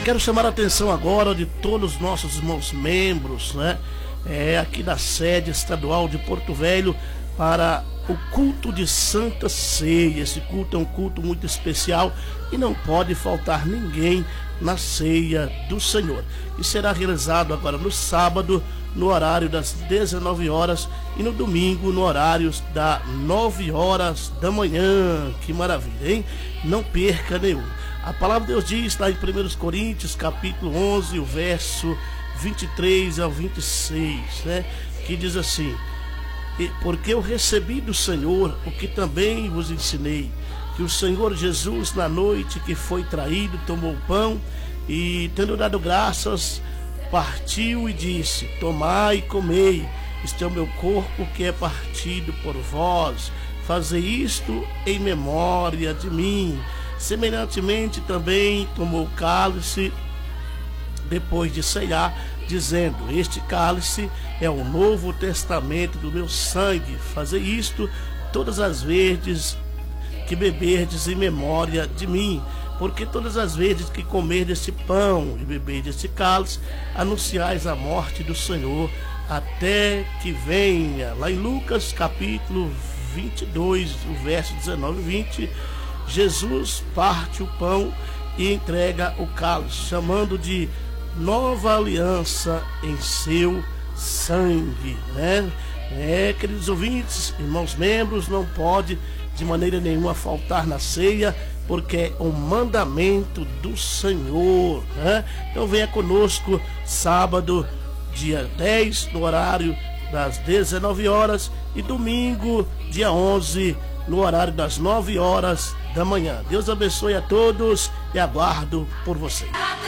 quero chamar a atenção agora de todos os nossos irmãos membros, né? Aqui da sede estadual de Porto Velho, para o culto de Santa Ceia. Esse culto é um culto muito especial e não pode faltar ninguém na ceia do Senhor. E será realizado agora no sábado, no horário das 19 horas e no domingo, no horário das 9 horas da manhã. Que maravilha, hein? Não perca nenhum. A palavra de Deus diz lá em 1 Coríntios, capítulo 11, o verso 23 ao 26, né? Que diz assim: porque eu recebi do Senhor o que também vos ensinei, que o Senhor Jesus, na noite que foi traído, tomou o pão e, tendo dado graças, partiu e disse: tomai e comei, este é o meu corpo que é partido por vós, fazei isto em memória de mim. Semelhantemente também tomou o cálice depois de ceiar, dizendo: este cálice é o novo testamento do meu sangue, fazei isto todas as vezes que beberdes em memória de mim. Porque todas as vezes que comerdes este pão e beberdes este cálice, anunciais a morte do Senhor até que venha. Lá em Lucas capítulo 22, o verso 19 e 20, Jesus parte o pão e entrega o cálice, chamando de nova aliança em seu sangue, né? Queridos ouvintes, irmãos membros, não pode de maneira nenhuma faltar na ceia, porque é um mandamento do Senhor, né? Então venha conosco sábado, dia 10, no horário das 19 horas e domingo, dia 11, no horário das 9 horas da manhã. Deus abençoe a todos e aguardo por vocês.